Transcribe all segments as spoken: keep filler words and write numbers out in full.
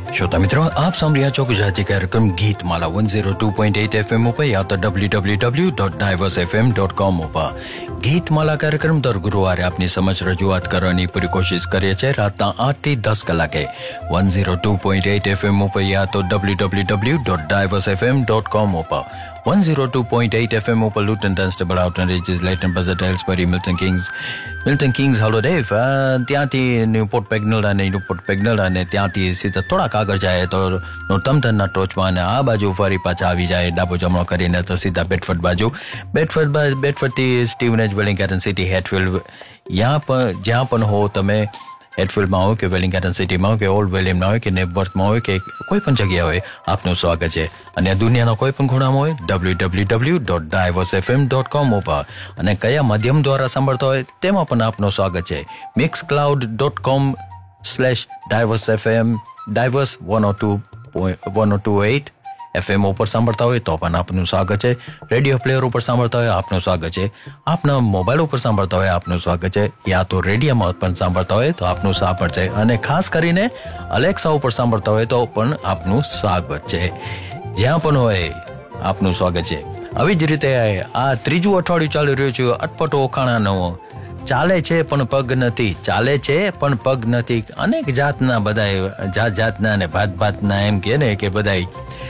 श्रोता मित्रों, आप सुन रहे हो गुजराती कार्यक्रम गीत माला one oh two point eight F M पर या तो w w w dot diverse f m dot com पर ગીત માલા કાર્યક્રમ દર ગુરુવારે આપની સમક્ષ રજૂઆત કરવાની પૂરી કોશિશ કરીએ છીએ રાતના આઠ થી દસ કલાકે one oh two point eight F M પર યા તો w w w dot diverse f m dot com પર one oh two point eight F M પર લુટન ડન્સ્ટેબલ આઉટન રીચિસ લાઇટન બઝર ટેલ્સ પર મિલ્ટન કિંગ્સ મિલ્ટન કિંગ્સ હોલોડે ત્યાંથી ન્યૂપોર્ટ પેગ્નલ અને ન્યૂપોર્ટ પેગ્નલ અને ત્યાંથી સીધા થોડાક આગળ જાય તો નોર્થમ્પ્ટનના ટોચમાં અને આ બાજુ ફરી પાછા આવી જાય ડાબો જમણો કરીને તો સીધા બેડફર્ડ બાજુ બેડફર્ડ બેડફર્ડથી સ્ટીવનેજ વેલિંગટન સિટી હેટફિલ્ડ यहाँ पर जहाँ पर हो તમે હેટફિલ્ડમાં હોય કે વેલિંગટન સિટીમાં હોય કે ઓલ્ડ વેલિયમમાં હોય કે નેબર્થમાં હોય કે કોઈ પણ જગ્યા હોય આપનું સ્વાગત છે અને દુનિયાના કોઈ પણ ખૂણામાં હોય w w w dot diverse f m dot com ઉપર અને કયા માધ્યમ દ્વારા સાંભળતા હોય તેમાં પણ આપનું સ્વાગત છે mixcloud dot com slash diverse f m diverse one oh two one oh two eight F M ઉપર સાંભળતા હોય તો પણ આપનું સ્વાગત છે રેડિયો પ્લેયર ઉપર સાંભળતા હોય આપનું સ્વાગત છે આપના મોબાઈલ ઉપર સાંભળતા હોય આપનું સ્વાગત છે યા તો રેડિયોમાં પણ સાંભળતા હોય તો આપનું સ્વાગત છે અને ખાસ કરીને અલેક્સા ઉપર સાંભળતા હોય તો પણ આપનું સ્વાગત છે જ્યાં પણ હોય આપનું સ્વાગત છે આવી જ રીતે આ ત્રીજું અઠવાડિયું ચાલી રહ્યું છે અટપટો ઓખાણાનો ચાલે છે પણ પગ નથી ચાલે છે પણ પગ નથી અનેક જાતના બધા જાત જાતના અને ભાત ભાતના એમ કે ને કે બધા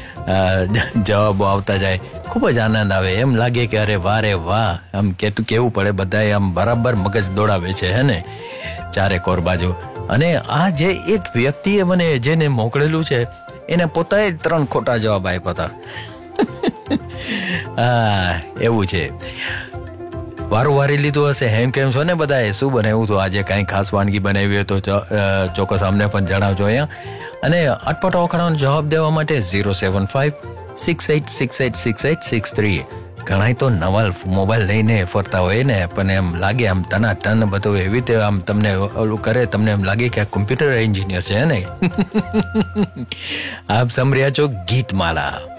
જવાબો આવતા જાય ખૂબ જ આનંદ આવે એમ લાગે કે અરે વાહ રે વાહ આમ કેતું કેવું પડે બધાએ આમ બરાબર મગજ દોડાવે છે હે ને ચારે કોર બાજુ અને આ જે એક વ્યક્તિએ મને જેને મોકલેલું છે એને પોતાએ ત્રણ ખોટા જવાબ આપ્યા હતા હા એવું છે વારું વારી લીધું હશે હેમ કેમ છો ને બધાએ શું બનાવ્યું હતું આજે કાંઈ ખાસ વાનગી બનાવી હોય તો ચોક્કસ અમને પણ જણાવજો અહીંયા અને અટપટા ઓખાણાનો જવાબ દેવા માટે zero seven five six eight six eight six eight six three ઘણાય તો નવા મોબાઈલ લઈને ફરતા હોય ને પણ એમ લાગે આમ તના તન બધું એવી રીતે આમ તમને ઓલું કરે તમને એમ લાગે કે આ કોમ્પ્યુટર એન્જિનિયર છે ને આપ સાંભળ્યા છો ગીતમાલા